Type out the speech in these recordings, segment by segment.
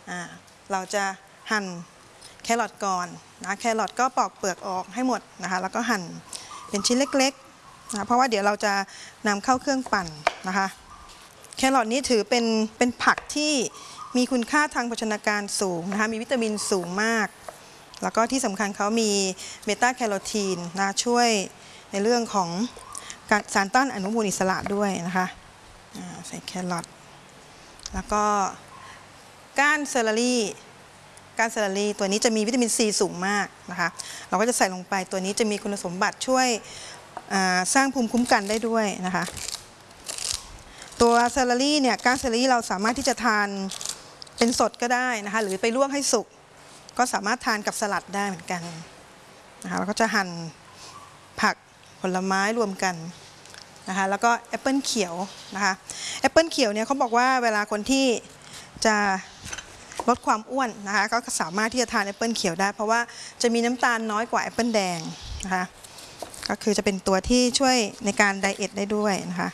เราจะหั่นแครอทก่อนนะแครอทก็ปอกเปลือกออกให้หมดนะคะแล้วก็หั่นเป็นชิ้นเล็กๆนะเพราะว่าเดี๋ยวเราจะนำเข้าเครื่องปั่นนะคะแครอทนี้ถือเป็นผักที่มีคุณค่าทางโภชนาการสูงนะคะมีวิตามินสูงมากแล้วก็ที่สำคัญเขามีเบต้าแคโรทีนนะช่วยในเรื่องของสารต้านอนุมูลอิสระด้วยนะคะใส่แครอทแล้วก็ก้านเซอร์รี่ตัวนี้จะมีวิตามินซีสูงมากนะคะเราก็จะใส่ลงไปตัวนี้จะมีคุณสมบัติช่วยสร้างภูมิคุ้มกันได้ด้วยนะคะตัวเซอร์รี่เนี่ยก้านเซอร์รี่เราสามารถที่จะทานเป็นสดก็ได้นะคะหรือไปลวกให้สุกก็สามารถทานกับสลัดได้เหมือนกันนะคะเราก็จะหั่นผักผลไม้รวมกันนะคะแล้วก็แอปเปิลเขียวนะคะแอปเปิลเขียวเนี่ยเขาบอกว่าเวลาคนที่จะลดความอ้วนนะคะก็สามารถที่จะทานแอปเปิลเขียวได้เพราะว่าจะมีน้ำตาลน้อยกว่าแอปเปิลแดงนะคะก็คือจะเป็นตัวที่ช่วยในการไดเอทได้ด้วยนะคะ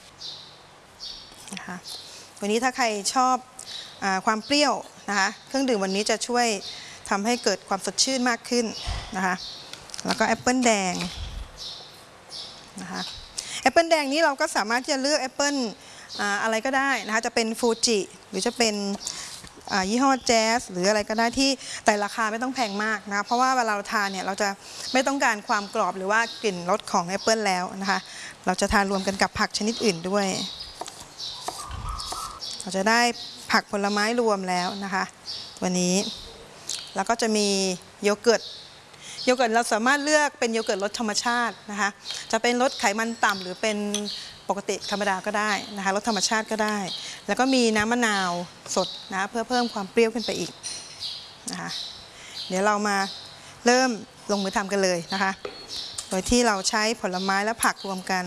วันนี้ถ้าใครชอบความเปรี้ยวนะคะเครื่องดื่มวันนี้จะช่วยทำให้เกิดความสดชื่นมากขึ้นนะคะแล้วก็แอปเปิลแดงนะคะแอปเปิลแดงนี้เราก็สามารถที่จะเลือกแอปเปิลอะไรก็ได้นะคะจะเป็นฟูจิหรือจะเป็นยี่ห้อแจ๊สหรืออะไรก็ได้ที่แต่ราคาไม่ต้องแพงมากนะเพราะว่าเวลาเราทานเนี่ยเราจะไม่ต้องการความกรอบหรือว่ากลิ่นรสของแอปเปิลแล้วนะคะเราจะทานรวมกันกับผักชนิดอื่นด้วยเราจะได้ผักผลไม้รวมแล้วนะคะวันนี้แล้วก็จะมีโยเกิร์ตเราสามารถเลือกเป็นโยเกิร์ตรสธรรมชาตินะคะจะเป็นรสไขมันต่ำหรือเป็นปกติธรรมดาก็ได้นะคะรสธรรมชาติก็ได้แล้วก็มีน้ำมะนาวสดนะเพื่อเพิ่มความเปรี้ยวขึ้นไปอีกนะคะเดี๋ยวเรามาเริ่มลงมือทำกันเลยนะคะโดยที่เราใช้ผลไม้และผักรวมกัน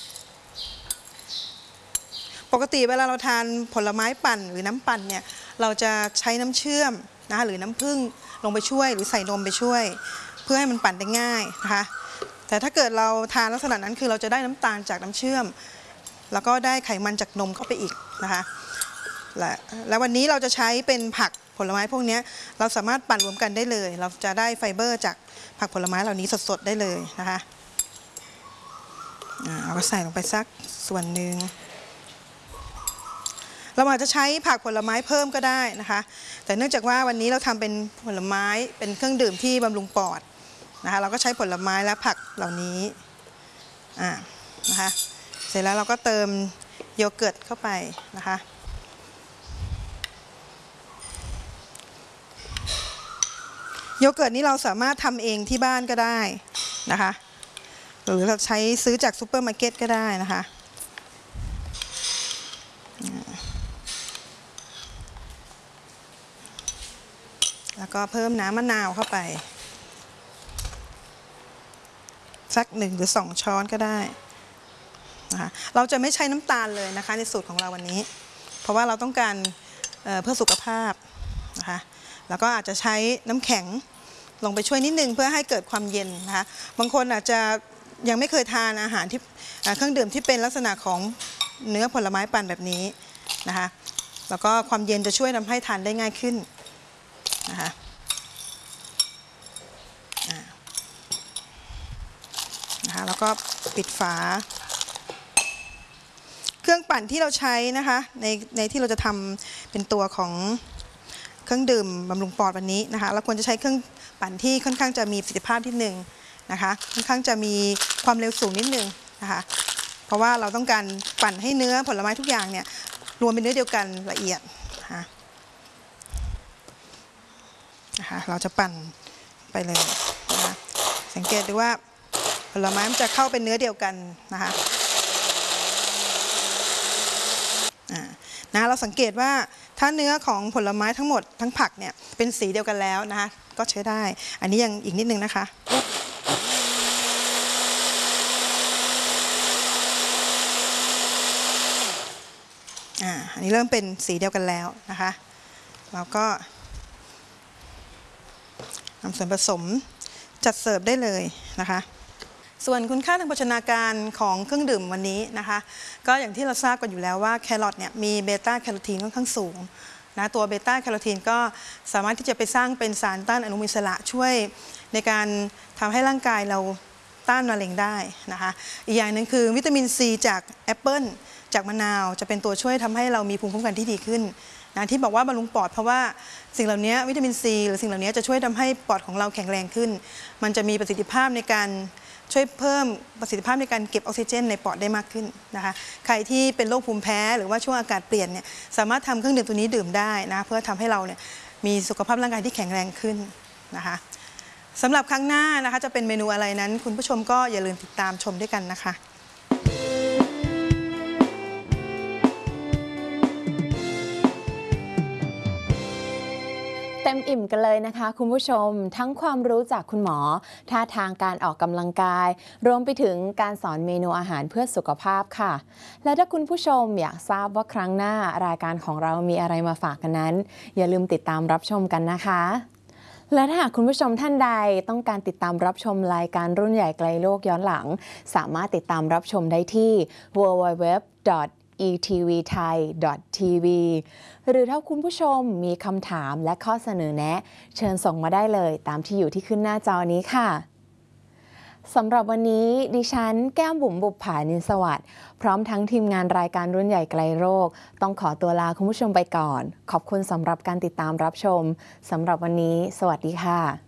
ปกติเวลาเราทานผลไม้ปั่นหรือน้ำปั่นเนี่ยเราจะใช้น้ำเชื่อมนะคะหรือน้ำผึ้งลงไปช่วยหรือใส่นมไปช่วยเพื่อให้มันปั่นได้ง่ายนะคะแต่ถ้าเกิดเราทานลักษณะนั้นคือเราจะได้น้ำตาลจากน้ำเชื่อมแล้วก็ได้ไขมันจากนมเข้าไปอีกนะคะและวันนี้เราจะใช้เป็นผักผลไม้พวกนี้เราสามารถปั่นรวมกันได้เลยเราจะได้ไฟเบอร์จากผักผลไม้เหล่านี้สดๆได้เลยนะคะเอาก็ใส่ลงไปสักส่วนหนึ่งเราอาจจะใช้ผักผลไม้เพิ่มก็ได้นะคะแต่เนื่องจากว่าวันนี้เราทำเป็นผลไม้เป็นเครื่องดื่มที่บำรุงปอดนะคะเราก็ใช้ผลไม้และผักเหล่านี้นะคะเสร็จแล้วเราก็เติมโยเกิร์ตเข้าไปนะคะโยเกิร์ตนี้เราสามารถทำเองที่บ้านก็ได้นะคะหรือเราใช้ซื้อจากซูเปอร์มาร์เก็ตก็ได้นะคะแล้วก็เพิ่มน้ำมะนาวเข้าไปสัก1 หรือ 2 ช้อนก็ได้นะคะเราจะไม่ใช้น้ำตาลเลยนะคะในสูตรของเราวันนี้เพราะว่าเราต้องการเพื่อสุขภาพนะคะแล้วก็อาจจะใช้น้ำแข็งลงไปช่วยนิดนึงเพื่อให้เกิดความเย็นนะคะบางคนอาจจะยังไม่เคยทานอาหารที่เครื่องดื่มที่เป็นลักษณะของเนื้อผลไม้ปั่นแบบนี้นะคะแล้วก็ความเย็นจะช่วยทำให้ทานได้ง่ายขึ้นนะคะแล้วก็ปิดฝาเครื่องปั่นที่เราใช้นะคะในที่เราจะทำเป็นตัวของเครื่องดื่มบำรุงปอดวันนี้นะคะเราควรจะใช้เครื่องปั่นที่ค่อนข้างจะมีประสิทธิภาพนิดนึงนะคะค่อนข้างจะมีความเร็วสูงนิดนึงนะคะเพราะว่าเราต้องการปั่นให้เนื้อผลไม้ทุกอย่างเนี่ยรวมเป็นเนื้อเดียวกันละเอียดนะคะเราจะปั่นไปเลยนะคะสังเกตดูว่าผลไม้มันจะเข้าเป็นเนื้อเดียวกันนะคะเราสังเกตว่าถ้าเนื้อของผลไม้ทั้งหมดทั้งผักเนี่ยเป็นสีเดียวกันแล้วนะคะก็ใช้ได้อันนี้ยังอีกนิดนึงนะคะอันนี้เริ่มเป็นสีเดียวกันแล้วนะคะเราก็นำส่วนผสมจัดเสิร์ฟได้เลยนะคะส่วนคุณค่าทางโภชนาการของเครื่องดื่มวันนี้นะคะก็อย่างที่เราทราบกันอยู่แล้วว่าแครอทเนี่ยมีเบต้าแคโรทีนค่อนข้างสูงนะตัวเบต้าแคโรทีนก็สามารถที่จะไปสร้างเป็นสารต้านอนุมูลอิสระช่วยในการทำให้ร่างกายเราต้านมะเร็งได้นะคะอีกอย่างหนึ่งคือวิตามินซีจากแอปเปิ้ลจากมะนาวจะเป็นตัวช่วยทำให้เรามีภูมิคุ้มกันที่ดีขึ้นนะที่บอกว่าบำรุงปอดเพราะว่าสิ่งเหล่านี้วิตามินซีหรือสิ่งเหล่านี้จะช่วยทำให้ปอดของเราแข็งแรงขึ้นมันจะมีประสิทธิภาพในการช่วยเพิ่มประสิทธิภาพในการเก็บออกซิเจนในปอดได้มากขึ้นนะคะใครที่เป็นโรคภูมิแพ้หรือว่าช่วงอากาศเปลี่ยนเนี่ยสามารถทำเครื่องดื่มตัวนี้ดื่มได้นะเพื่อทำให้เราเนี่ยมีสุขภาพร่างกายที่แข็งแรงขึ้นนะคะสำหรับครั้งหน้านะคะจะเป็นเมนูอะไรนั้นคุณผู้ชมก็อย่าลืมติดตามชมด้วยกันนะคะเต็มอิ่มกันเลยนะคะคุณผู้ชมทั้งความรู้จากคุณหมอท่าทางการออกกำลังกายรวมไปถึงการสอนเมนูอาหารเพื่อสุขภาพค่ะและถ้าคุณผู้ชมอยากทราบว่าครั้งหน้ารายการของเรามีอะไรมาฝากกันนั้นอย่าลืมติดตามรับชมกันนะคะและถ้าหากคุณผู้ชมท่านใดต้องการติดตามรับชมรายการรุ่นใหญ่ไกลโลกย้อนหลังสามารถติดตามรับชมได้ที่ www.etvthai.tv หรือถ้าคุณผู้ชมมีคำถามและข้อเสนอแนะเชิญส่งมาได้เลยตามที่อยู่ที่ขึ้นหน้าจอนี้ค่ะสำหรับวันนี้ดิฉันแก้มบุ๋มบุปผานินสวัสดิ์พร้อมทั้งทีมงานรายการรุ่นใหญ่ไกลโลกต้องขอตัวลาคุณผู้ชมไปก่อนขอบคุณสำหรับการติดตามรับชมสำหรับวันนี้สวัสดีค่ะ